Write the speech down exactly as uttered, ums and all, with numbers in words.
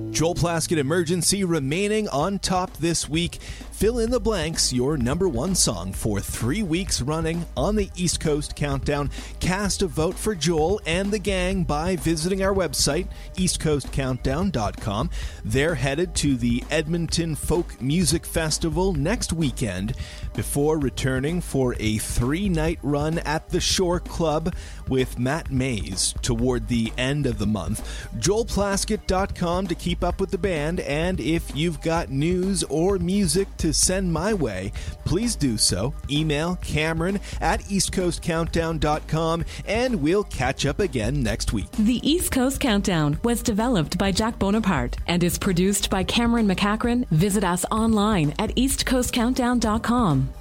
Joel Plaskett Emergency remaining on top this week. Fill in the blanks, your number one song for three weeks running on the East Coast Countdown. Cast a vote for Joel and the gang by visiting our website, east coast countdown dot com. They're headed to the Edmonton Folk Music Festival next weekend before returning for a three-night run at the Shore Club with Matt Mays toward the end of the month. joel plaskett dot com to keep up with the band, and if you've got news or music to send my way, please do so. Email Cameron at east coast countdown dot com, and we'll catch up again next week. The East Coast Countdown was developed by Jack Bonaparte and is produced by Cameron McCachran. Visit us online at east coast countdown dot com.